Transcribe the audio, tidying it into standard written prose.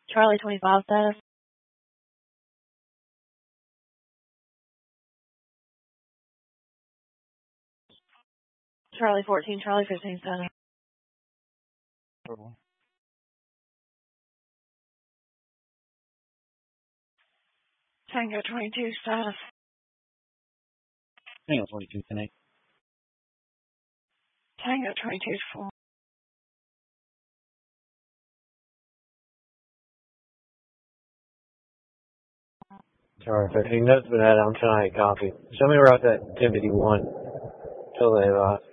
Charlie 25 status. Charlie 14, Charlie 15 status. Tango 22 status. Tango 22 connect. Tango 22 full. Charlie 15, notes been added on tonight, copy. Show me where out that 1051 till they arrive.